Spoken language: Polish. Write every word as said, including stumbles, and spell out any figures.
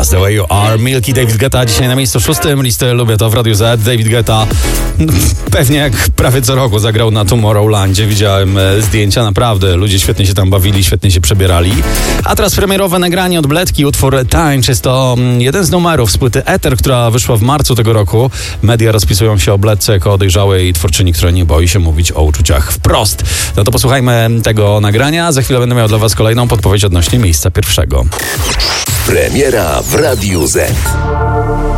Just the way you are. Milky, David Guetta dzisiaj na miejscu szóstym listy Lubię to w Radiu Z. David Guetta pewnie jak prawie co roku zagrał na Tomorrowlandzie. Widziałem zdjęcia, naprawdę ludzie świetnie się tam bawili, świetnie się przebierali. A teraz premierowe nagranie od Bledki, utwór Tańcz. Jest to jeden z numerów z płyty Ether, która wyszła w marcu tego roku. Media rozpisują się o Bledce jako o dojrzałej twórczyni, która nie boi się mówić o uczuciach wprost. No to posłuchajmy tego nagrania. Za chwilę będę miał dla was kolejną podpowiedź odnośnie miejsca pierwszego. Premiera w Radiu Z.